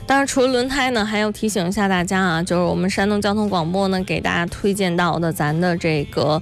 当然除了轮胎呢，还要提醒一下大家啊，就是我们山东交通广播呢给大家推荐到的咱的这个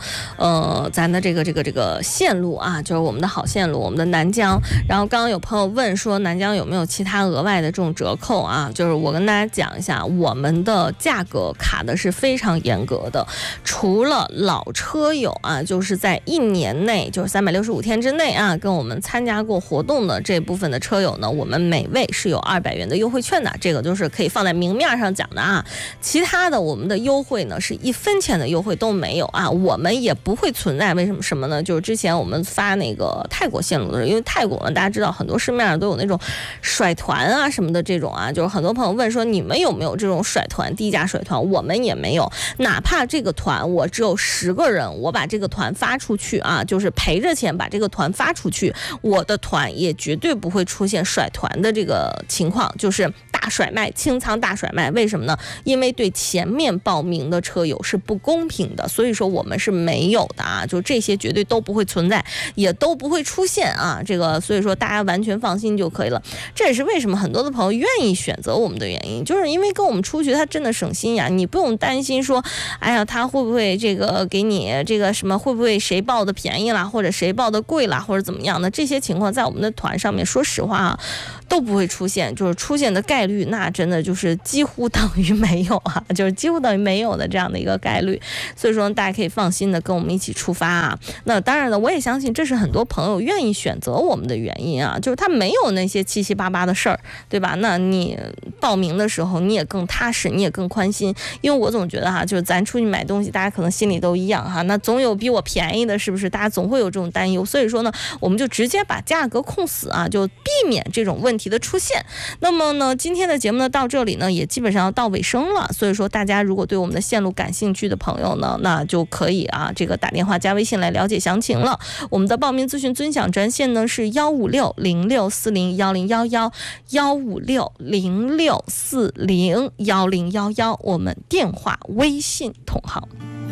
线路啊，就是我们的好线路，我们的南疆。然后刚刚有朋友问说南疆有没有其他额外的这种折扣啊，就是我跟大家讲一下，我们的价格卡的是非常严格的，除了老车友啊，就是在1年内，就是365天之内啊，跟我们参加过活动的这部分的车友呢，我们每位是有200元的优惠券的，这个就是可以放在明面上讲的啊。其他的我们的优惠呢是1分钱的优惠都没有啊，我们也不会存在。为什么呢？就是之前我们发那个泰国线路的时候，因为泰国呢大家知道很多市面上都有那种甩团啊什么的这种啊，就是很多朋友问说你们有没有这种甩团低价甩团，我们也没有。哪怕这个团我只有10个人，我把这个团发出去啊，就是赔着钱把这个团发出去，我的团也绝对不会出现甩团的这个情况，就是大甩卖，清仓大甩卖。为什么呢？因为对前面报名的车友是不公平的，所以说我们是没有的啊，就这些绝对都不会存在，也都不会出现啊，这个所以说大家完全放心就可以了。这也是为什么很多的朋友愿意选择我们的原因，就是因为跟我们出去他真的省心呀，你不用担心说哎呀他会不会这个给你这个什么，会不会谁报的便宜啦，或者谁报的贵啦，或者怎么样的，这些情况在我们的团上面说实话啊都不会出现，就是出现的概率那真的就是几乎等于没有啊，就是几乎等于没有的这样的一个概率。所以说大家可以放心的跟我们一起出发啊。那当然了，我也相信这是很多朋友愿意选择我们的原因啊，就是他没有那些七七八八的事儿，对吧？那你报名的时候你也更踏实，你也更宽心。因为我总觉得哈，就是咱出去买东西大家可能心里都一样哈，那总有比我便宜的，是不是？大家总会有这种担忧。所以说呢，我们就直接把价格控死啊，就避免这种问题的出现。那么呢，今天的节目呢到这里呢也基本上要到尾声了，所以说大家如果对我们的线路感兴趣的朋友呢，那就可以啊这个打电话加微信来了解详情了。我们的报名咨询尊享专线呢是15606401011，15606401011，我们电话微信同号。